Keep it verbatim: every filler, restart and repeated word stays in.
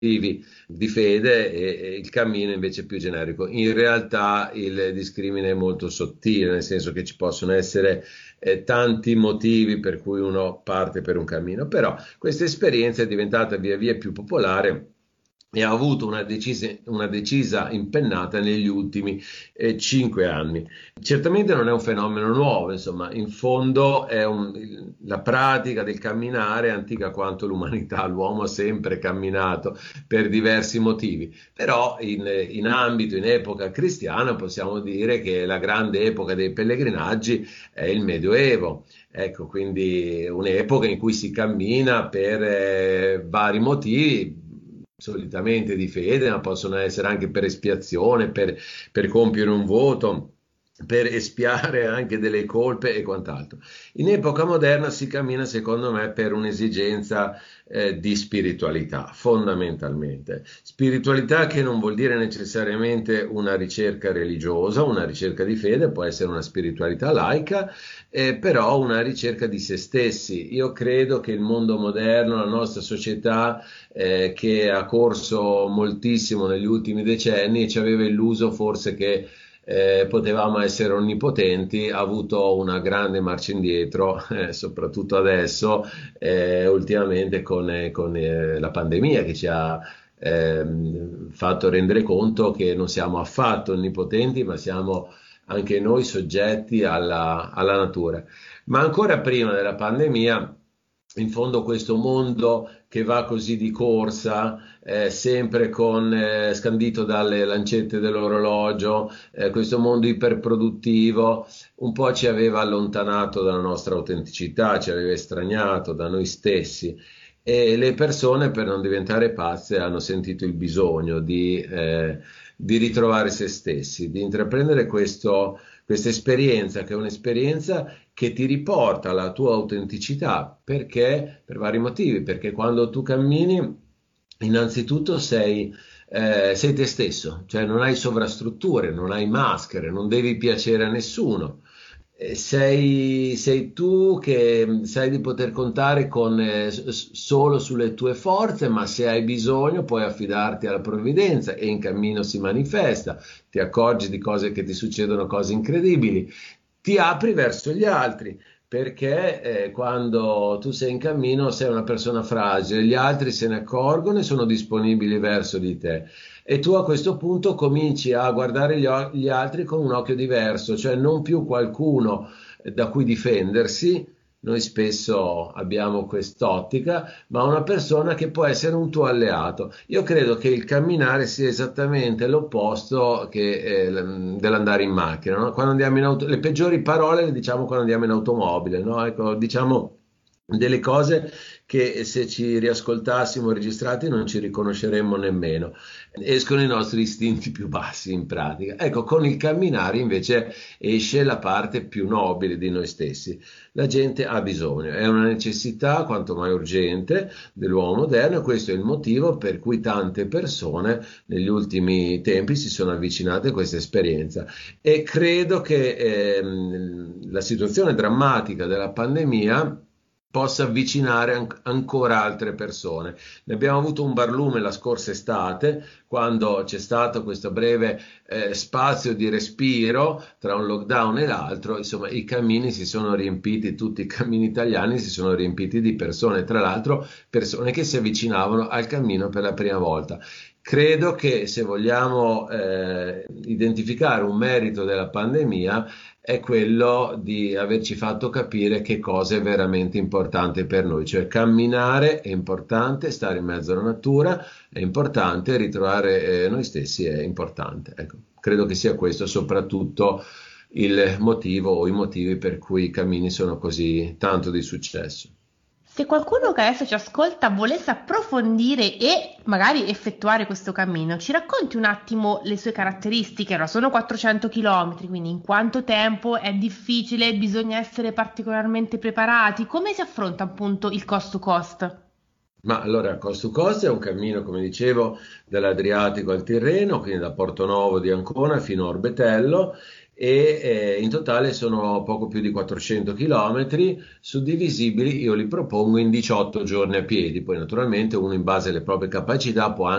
di fede e, e il cammino invece è più generico. In realtà il discrimine è molto sottile, nel senso che ci possono essere eh, tanti motivi per cui uno parte per un cammino, però questa esperienza è diventata via via più popolare e ha avuto una decisa, una decisa impennata negli ultimi eh, cinque anni. Certamente non è un fenomeno nuovo, insomma, in fondo è un- la pratica del camminare è antica quanto l'umanità, l'uomo ha sempre camminato per diversi motivi, però in, in ambito, in epoca cristiana possiamo dire che la grande epoca dei pellegrinaggi è il Medioevo. Ecco, quindi un'epoca in cui si cammina per eh, vari motivi, solitamente di fede, ma possono essere anche per espiazione, per, per compiere un voto, per espiare anche delle colpe e quant'altro. In epoca moderna si cammina, secondo me, per un'esigenza eh, di spiritualità, fondamentalmente. Spiritualità che non vuol dire necessariamente una ricerca religiosa, una ricerca di fede, può essere una spiritualità laica, eh, però una ricerca di se stessi. Io credo che il mondo moderno, la nostra società, eh, che ha corso moltissimo negli ultimi decenni e ci aveva illuso forse che eh, potevamo essere onnipotenti, ha avuto una grande marcia indietro, eh, soprattutto adesso, eh, ultimamente con, eh, con eh, la pandemia che ci ha ehm, fatto rendere conto che non siamo affatto onnipotenti, ma siamo anche noi soggetti alla, alla natura. Ma ancora prima della pandemia, in fondo questo mondo che va così di corsa, eh, sempre con, eh, scandito dalle lancette dell'orologio, eh, questo mondo iperproduttivo, un po' ci aveva allontanato dalla nostra autenticità, ci aveva estraniato da noi stessi. E le persone, per non diventare pazze, hanno sentito il bisogno di, eh, di ritrovare se stessi, di intraprendere questo, questa esperienza, che è un'esperienza che ti riporta alla tua autenticità, perché per vari motivi, perché quando tu cammini, innanzitutto sei, eh, sei te stesso, cioè non hai sovrastrutture, non hai maschere, non devi piacere a nessuno. Eh, Sei, sei tu che sai di poter contare con, eh, s- solo sulle tue forze, ma se hai bisogno puoi affidarti alla provvidenza e in cammino si manifesta, ti accorgi di cose che ti succedono, cose incredibili, ti apri verso gli altri, perché eh, quando tu sei in cammino sei una persona fragile, gli altri se ne accorgono e sono disponibili verso di te. E tu a questo punto cominci a guardare gli, o- gli altri con un occhio diverso, cioè non più qualcuno eh, da cui difendersi. Noi spesso abbiamo quest'ottica, ma una persona che può essere un tuo alleato. Io credo che il camminare sia esattamente l'opposto che, eh, l- dell'andare in macchina, no? Quando andiamo in auto, le peggiori parole le diciamo quando andiamo in automobile, no? Ecco, diciamo delle cose che se ci riascoltassimo registrati non ci riconosceremmo nemmeno. Escono i nostri istinti più bassi in pratica. Ecco, con il camminare invece esce la parte più nobile di noi stessi. La gente ha bisogno, è una necessità quanto mai urgente dell'uomo moderno e questo è il motivo per cui tante persone negli ultimi tempi si sono avvicinate a questa esperienza e credo che ehm, la situazione drammatica della pandemia possa avvicinare an- ancora altre persone. Ne abbiamo avuto un barlume la scorsa estate, quando c'è stato questo breve eh, spazio di respiro tra un lockdown e l'altro, insomma, i cammini si sono riempiti, tutti i cammini italiani si sono riempiti di persone, tra l'altro persone che si avvicinavano al cammino per la prima volta. Credo che se vogliamo eh, identificare un merito della pandemia è quello di averci fatto capire che cosa è veramente importante per noi, cioè camminare è importante, stare in mezzo alla natura è importante, ritrovare eh, noi stessi è importante. Ecco, credo che sia questo soprattutto il motivo o i motivi per cui i cammini sono così tanto di successo. Se qualcuno che adesso ci ascolta volesse approfondire e magari effettuare questo cammino, ci racconti un attimo le sue caratteristiche? Allora, sono quattrocento chilometri, quindi in quanto tempo è difficile, bisogna essere particolarmente preparati? Come si affronta appunto il cost to cost? Ma allora, Cost to Cost è un cammino, come dicevo, dall'Adriatico al Tirreno, quindi da Portonovo di Ancona fino a Orbetello, e eh, in totale sono poco più di quattrocento chilometri, suddivisibili, io li propongo in diciotto giorni a piedi. Poi naturalmente uno in base alle proprie capacità può